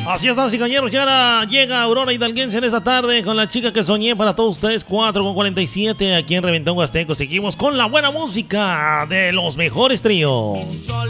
Así es, damas y caballeros, ya ahora llega Aurora Hidalguense en esta tarde con la chica que soñé para todos ustedes, 4:47 aquí en Reventón Huasteco. Seguimos con la buena música de los mejores tríos.